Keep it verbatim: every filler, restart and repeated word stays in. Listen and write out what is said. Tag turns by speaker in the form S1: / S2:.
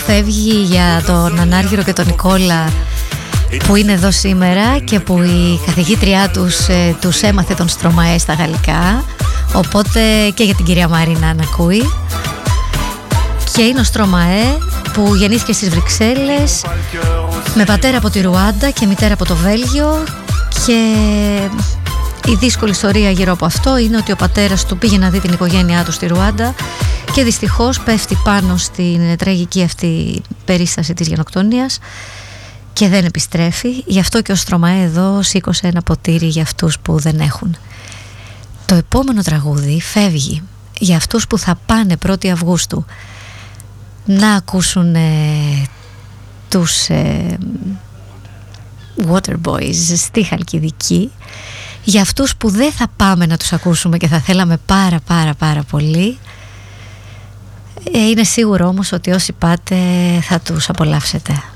S1: φεύγει για τον Ανάργυρο και τον Νικόλα που είναι εδώ σήμερα και που η καθηγήτριά τους ε, τους έμαθε τον Στρωμαέ στα γαλλικά, οπότε και για την κυρία Μαρίνα να ακούει. Και είναι ο Στρωμαέ που γεννήθηκε στις Βρυξέλλες με πατέρα από τη Ρουάντα και μητέρα από το Βέλγιο, και η δύσκολη ιστορία γύρω από αυτό είναι ότι ο πατέρας του πήγε να δει την οικογένειά του στη Ρουάντα και δυστυχώς πέφτει πάνω στην τραγική αυτή περίσταση της γενοκτονίας και δεν επιστρέφει. Γι' αυτό και ο Στρωμαέ εδώ σήκωσε ένα ποτήρι για αυτούς που δεν έχουν. Το επόμενο τραγούδι φεύγει για αυτούς που θα πάνε πρώτη Αυγούστου να ακούσουν ε, τους ε, Waterboys στη Χαλκιδική. Για αυτούς που δεν θα πάμε να τους ακούσουμε και θα θέλαμε πάρα πάρα πάρα πολύ, ε, είναι σίγουρο όμως ότι όσοι πάτε θα τους απολαύσετε.